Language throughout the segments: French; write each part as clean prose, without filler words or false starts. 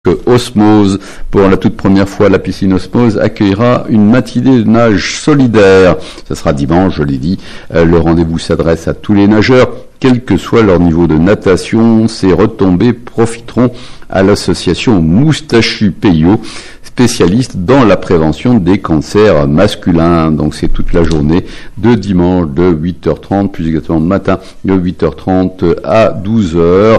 Osmose, pour la toute première fois, la piscine Osmose accueillera une matinée de nage solidaire. Ça sera dimanche, je l'ai dit. Le rendez-vous s'adresse à tous les nageurs, quel que soit leur niveau de natation. Ces retombées profiteront à l'association Moustachu Peyo, spécialiste dans la prévention des cancers masculins. Donc c'est toute la journée de dimanche de 8h30, plus exactement le matin de 8h30 à 12h.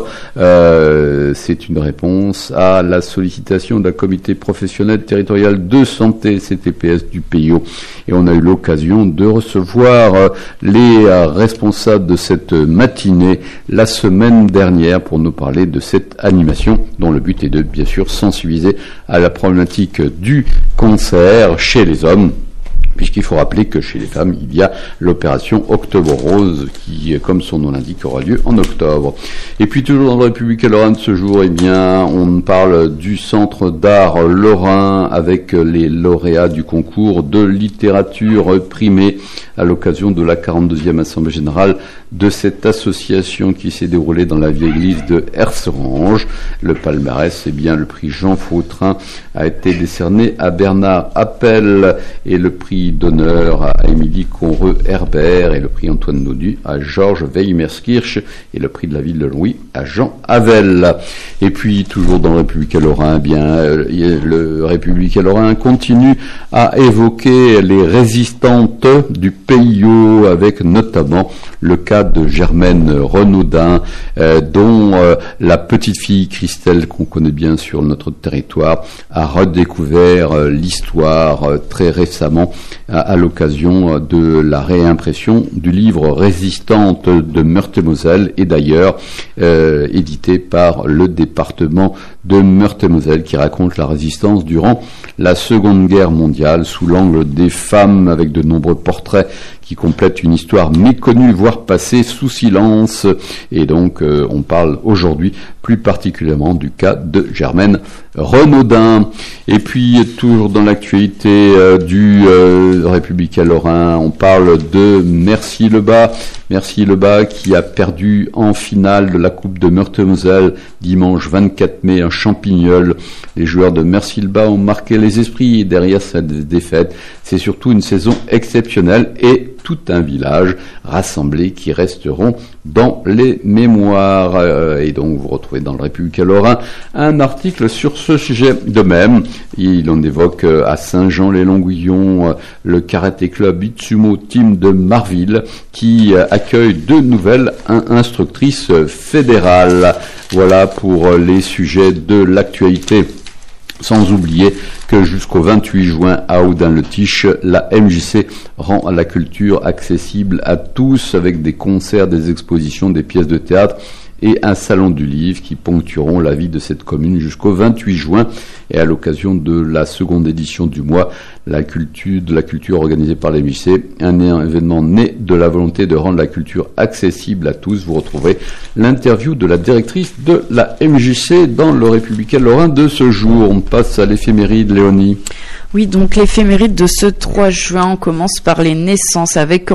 C'est une réponse à la sollicitation d'un comité professionnel territorial de santé CTPS du Peyo. Et on a eu l'occasion de recevoir les responsables de cette matinée la semaine dernière pour nous parler de cette animation dont le but est de, bien sûr, sensibiliser à la problématique du cancer chez les hommes, puisqu'il faut rappeler que chez les femmes, il y a l'opération Octobre Rose qui, comme son nom l'indique, aura lieu en octobre. Et puis toujours dans la République lorraine ce jour, eh bien, on parle du Centre d'art lorrain avec les lauréats du concours de littérature primée à l'occasion de la 42e Assemblée Générale de cette association qui s'est déroulée dans la vieille église de Herserange. Le palmarès, eh bien, le prix Jean Fautrin a été décerné à Bernard Appel et le prix d'honneur à Émilie Conreux-Herbert et le prix Antoine Naudu à Georges Weimerskirch et le prix de la ville de Louis à Jean Havel. Et puis, toujours dans le Républicain Lorrain, eh bien, le Républicain Lorrain continue à évoquer les résistantes du Peyo avec notamment le cas de Germaine Renaudin, dont la petite fille Christelle, qu'on connaît bien sur notre territoire, a redécouvert l'histoire très récemment à l'occasion de la réimpression du livre Résistante de Meurthe-et-Moselle, et d'ailleurs édité par le département de Meurthe-et-Moselle, qui raconte la résistance durant la Seconde Guerre mondiale sous l'angle des femmes, avec de nombreux portraits qui complètent une histoire méconnue, voire passée sous silence. Et donc on parle aujourd'hui plus particulièrement du cas de Germaine Renaudin. Et puis toujours dans l'actualité du Républicain Lorrain, on parle de Mercy-le-Bas. Mercy-le-Bas qui a perdu en finale de la Coupe de Meurthe-et-Moselle dimanche 24 mai à Champignol. Les joueurs de Mercy-le-Bas ont marqué les esprits et derrière cette défaite, c'est surtout une saison exceptionnelle et tout un village rassemblé qui resteront dans les mémoires. Et donc vous retrouvez dans le Républicain Lorrain un article sur ce sujet de même. Il en évoque à Saint-Jean-les-Longuillons le karaté club Itsumo Team de Marville qui accueille deux nouvelles instructrices fédérales. Voilà pour les sujets de l'actualité. Sans oublier que jusqu'au 28 juin à Audun-le-Tiche, la MJC rend la culture accessible à tous avec des concerts, des expositions, des pièces de théâtre et un salon du livre qui ponctueront la vie de cette commune jusqu'au 28 juin. Et à l'occasion de la seconde édition du mois, la culture organisée par la MJC, un événement né de la volonté de rendre la culture accessible à tous. Vous retrouverez l'interview de la directrice de la MJC dans le Républicain Lorrain de ce jour. On passe à l'éphéméride, Léonie. Oui, donc l'éphéméride de ce 3 juin, on commence par les naissances avec en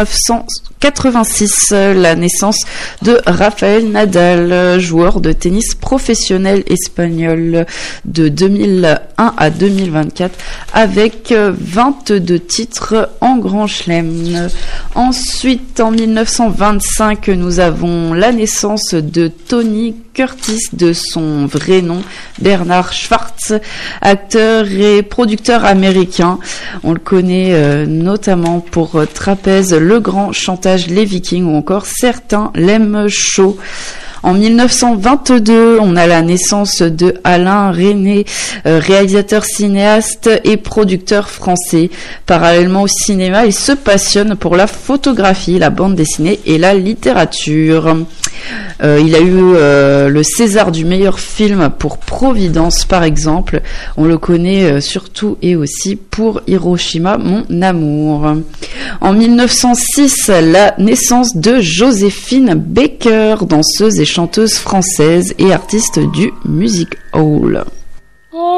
1986 la naissance de Rafael Nadal, joueur de tennis professionnel espagnol de 2001 à 2024 avec 22 titres en Grand Chelem. Ensuite, en 1925, nous avons la naissance de Tony Curtis, de son vrai nom Bernard Schwartz, acteur et producteur américain. On le connaît notamment pour Trapèze, Le Grand Chantage, Les Vikings ou encore Certains l'aiment chaud. En 1922, on a la naissance de Alain Resnais, réalisateur, cinéaste et producteur français. Parallèlement au cinéma, il se passionne pour la photographie, la bande dessinée et la littérature. Il a eu le César du meilleur film pour Providence, par exemple. On le connaît surtout et aussi pour Hiroshima, mon amour. En 1906, la naissance de Joséphine Baker, danseuse et chanteuse française et artiste du music hall.